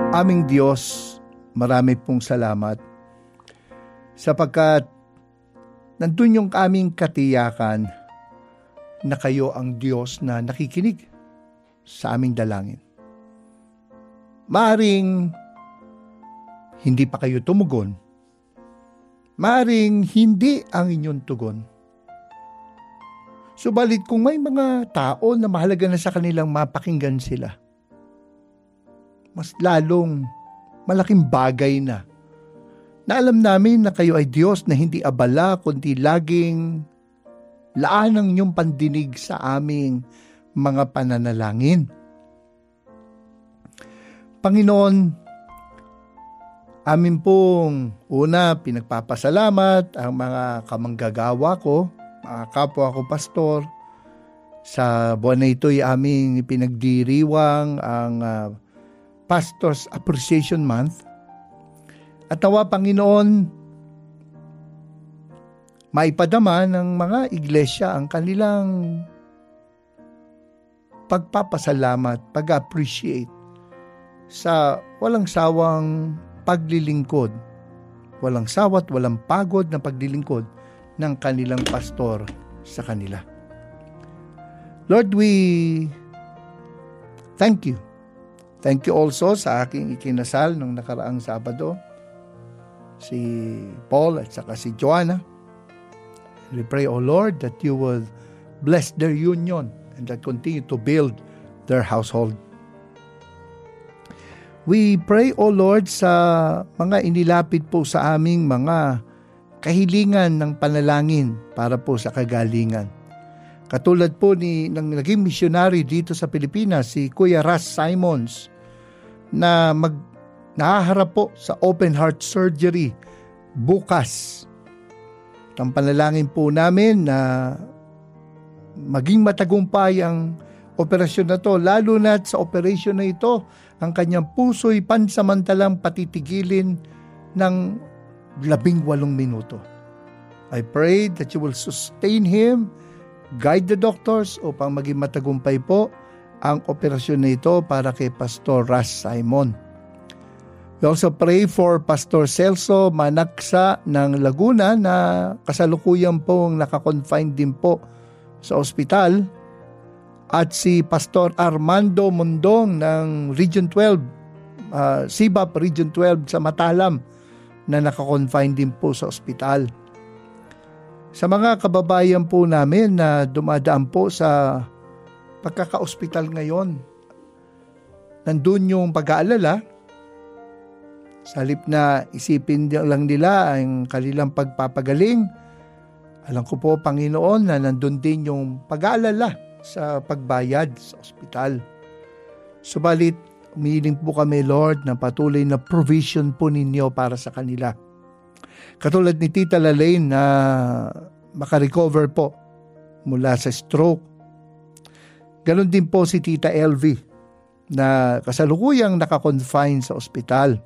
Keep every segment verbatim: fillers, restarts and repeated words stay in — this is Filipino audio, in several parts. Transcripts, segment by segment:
Aming Diyos, marami pong salamat sapagkat nandun yung aming katiyakan na kayo ang Diyos na nakikinig sa aming dalangin. Maaring hindi pa kayo tumugon. Maaring hindi ang inyong tugon. Subalit kung may mga tao na mahalaga na sa kanilang mapakinggan sila, mas lalong malaking bagay na na alam namin na kayo ay Diyos na hindi abala kundi laging laan ang inyong pandinig sa aming mga pananalangin. Panginoon, amin pong una pinagpapasalamat ang mga kamanggagawa ko, mga kapwa ko pastor. Sa buwan na ito'y aming pinagdiriwang ang uh, Pastors Appreciation Month. At nawa, Panginoon, maipadama ng mga iglesia ang kanilang pagpapasalamat, pag-appreciate sa walang sawang paglilingkod, walang sawat, walang pagod na paglilingkod ng kanilang pastor sa kanila. Lord, we thank you. Thank you also sa aking ikinasal nung nakaraang Sabado, si Paul at saka si Joanna. We pray, O Lord, that you will bless their union and that continue to build their household. We pray, O Lord, sa mga inilapit po sa aming mga kahilingan ng panalangin para po sa kagalingan. Katulad po ni ng naging missionary dito sa Pilipinas, si Kuya Ras Simons, na mag nahaharap po sa open heart surgery bukas. Ang panalangin po namin na maging matagumpay ang operasyon na to, lalo na sa operasyon na ito, ang kanyang puso'y pansamantalang patitigilin ng labing walong minuto. I pray that you will sustain him, guide the doctors upang maging matagumpay po ang operasyon na ito para kay Pastor Ras Simon. We also pray for Pastor Celso Manaksa ng Laguna na kasalukuyan pong nakakonfine din po sa ospital, at si Pastor Armando Mondong ng Region twelve, uh, S I B A P Region twelve sa Matalam na nakakonfine din po sa ospital. Sa mga kababayan po namin na dumadaan po sa pagkaka-ospital ngayon, nandun yung pag-aalala. Sa halip na isipin lang nila ang kanilang pagpapagaling, alam ko po, Panginoon, na nandun din yung pag-aalala sa pagbayad sa ospital. Subalit, umiling po kami, Lord, na patuloy na provision po ninyo para sa kanila. Katulad ni Tita Lalaine na makarecover po mula sa stroke. Ganon din po si Tita L V na kasalukuyang nakakonfine sa ospital.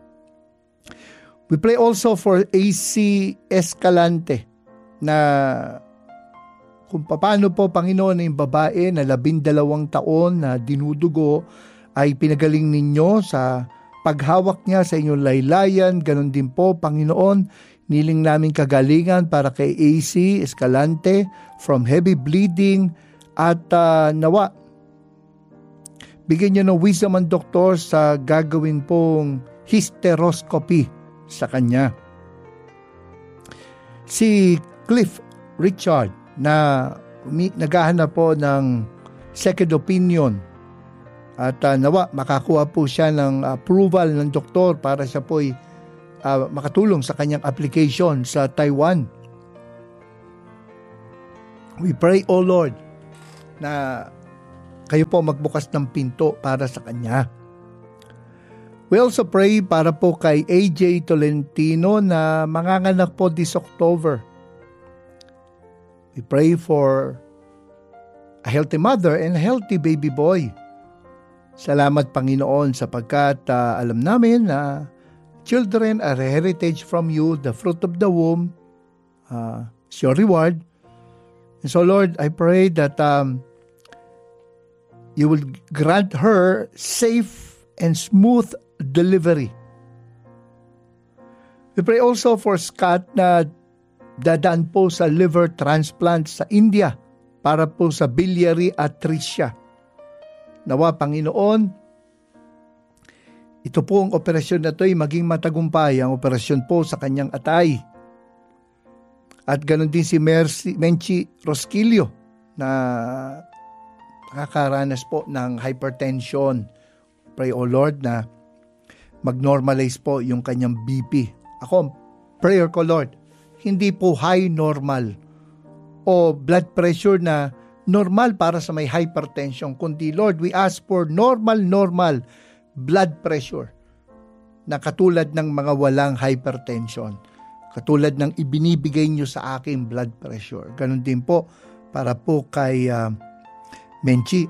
We pray also for A C Escalante na kung paano po, Panginoon, yung babae na labindalawang taon na dinudugo ay pinagaling ninyo sa paghawak niya sa inyong laylayan. Ganon din po, Panginoon, niling namin kagalingan para kay A C Escalante from heavy bleeding at uh, nawa bigyan niyo ng wisdom ang doktor sa gagawin pong hysteroscopy sa kanya. Si Cliff Richard na naghahanap po ng second opinion at uh, nawa makakuha po siya ng approval ng doktor para siya po'y uh, makatulong sa kanyang application sa Taiwan. We pray, O Lord, na kayo po magbukas ng pinto para sa kanya. We also pray para po kay A J Tolentino na manganganak po this October. We pray for a healthy mother and a healthy baby boy. Salamat, Panginoon, sapagkat uh, alam namin na children are a heritage from you, the fruit of the womb uh, is your reward. And so, Lord, I pray that um, you will grant her safe and smooth delivery. We pray also for Scott na dadaan po sa liver transplant sa India para po sa biliary atresia. Nawa, Panginoon, ito po ang operasyon na ito ay maging matagumpay, ang operasyon po sa kanyang atay. At ganoon din si Mercy, Menchi Rosquillo na nakakaranas po ng hypertension. Pray, O Lord, na mag-normalize po yung kanyang B P. Ako, prayer ko, Lord, hindi po high normal o blood pressure na normal para sa may hypertension, kundi Lord, we ask for normal, normal blood pressure na katulad ng mga walang hypertension. Katulad ng ibinibigay nyo sa aking blood pressure. Ganon din po para po kay uh, Menchi.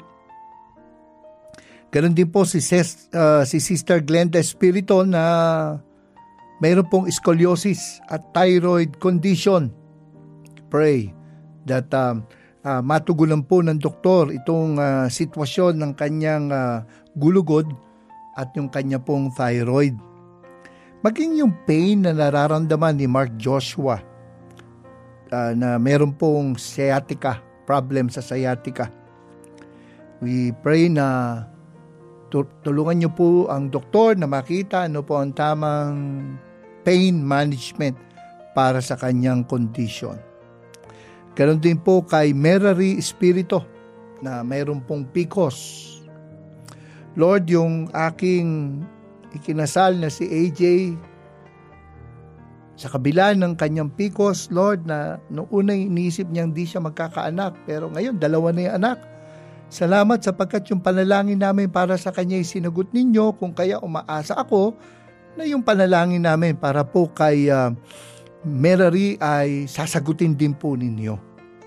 Ganon din po si, Ses, uh, si Sister Glenda Espirito na mayroon pong scoliosis at thyroid condition. Pray that um, uh, matugunan po ng doktor itong uh, sitwasyon ng kanyang uh, gulugod at yung kanya pong thyroid. Maging yung pain na nararamdaman ni Mark Joshua uh, na meron pong sciatica, problem sa sciatica. We pray na tulungan niyo po ang doktor na makita ano po ang tamang pain management para sa kanyang condition. Ganon din po kay Merary Espirito na mayroon pong P C O S. Lord, yung aking ikinasal na si A J, sa kabila ng kanyang P C O S, Lord, na noong unay iniisip niyang di siya magkakaanak, pero ngayon dalawa na yung anak. Salamat sapagkat yung panalangin namin para sa kanya ay sinagot ninyo, kung kaya umaasa ako na yung panalangin namin para po kay uh, Merary ay sasagutin din po ninyo.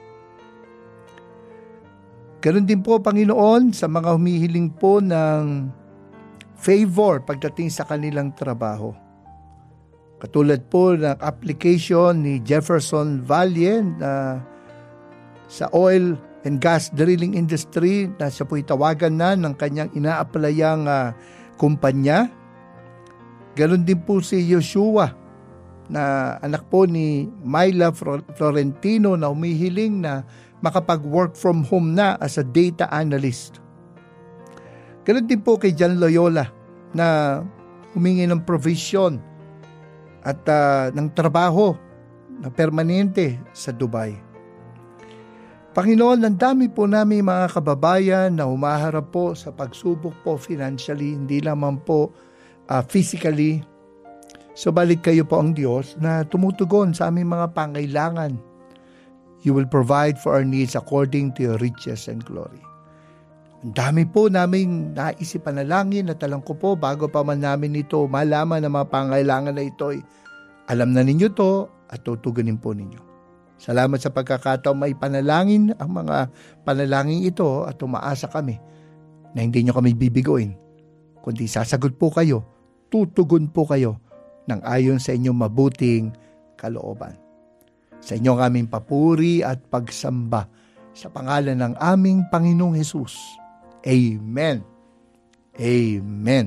Ganon din po, Panginoon, sa mga humihiling po ng favor pagdating sa kanilang trabaho. Katulad po ng application ni Jefferson Valle na sa oil and gas drilling industry na siya po'y tawagan na ng kanyang ina-applyang uh, kumpanya. Ganon din po si Joshua na anak po ni Myla Florentino na humihiling na makapag-work from home na as a data analyst. Ganon din po kay John Loyola na humingi ng provision at uh, ng trabaho na permanente sa Dubai. Panginoon, ang dami po namin mga kababayan na humaharap po sa pagsubok po financially, hindi lamang po uh, physically. So balik kayo po ang Diyos na tumutugon sa aming mga pangailangan. You will provide for our needs according to your riches and glory. Ang dami po naming naisip panalangin at alam ko po bago pa man namin ito malaman na mga pangailangan na ito, alam na ninyo to at tutugunin po ninyo. Salamat sa pagkakataon may panalangin ang mga panalangin ito at umaasa kami na hindi nyo kami bibigoin, kundi sasagot po kayo, tutugon po kayo ng ayon sa inyong mabuting kalooban. Sa inyong aming papuri at pagsamba sa pangalan ng aming Panginoong Hesus. Amen. Amen.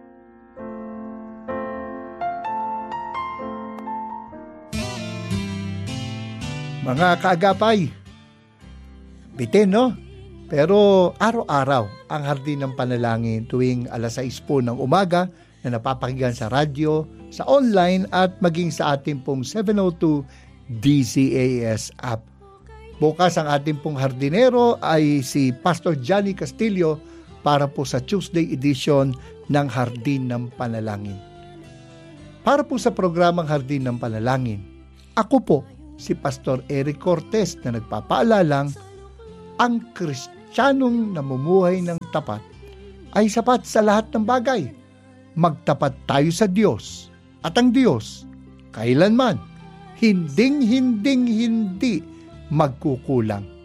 Mga kaagapay, bitin no? Pero araw-araw ang hardin ng panalangin tuwing alas sais po ng umaga na napapakinggan sa radyo, sa online at maging sa ating pong seven oh two D C A S app. Bukas ang ating pong hardinero ay si Pastor Johnny Castillo para po sa Tuesday edition ng Hardin ng Panalangin. Para po sa programang Hardin ng Panalangin, ako po si Pastor Eric Cortez na nagpapaalalang ang Kristiyanong namumuhay ng tapat ay sapat sa lahat ng bagay. Magtapat tayo sa Diyos at ang Diyos kailanman hinding-hinding hindi magkukulang.